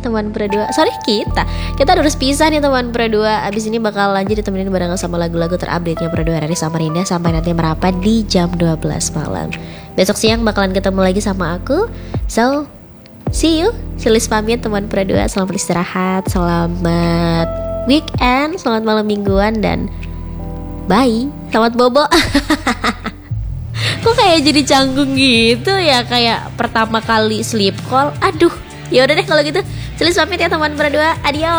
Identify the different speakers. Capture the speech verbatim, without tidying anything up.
Speaker 1: teman berdua. Sorry kita Kita harus pisah nih teman berdua. Abis ini bakal lanjut ditemenin barengan sama lagu-lagu terupdate-nya berdua dari Samarinda sampai nanti merapat di jam dua belas malam. Besok siang bakalan ketemu lagi sama aku. So see you. Silis pamit teman berdua. Selamat istirahat, selamat weekend, selamat malam mingguan, dan bye. Selamat bobo. Kok kayak jadi canggung gitu ya, kayak pertama kali sleep call. Aduh, ya udah deh kalau gitu. Silis pamit ya teman berdua. Adios.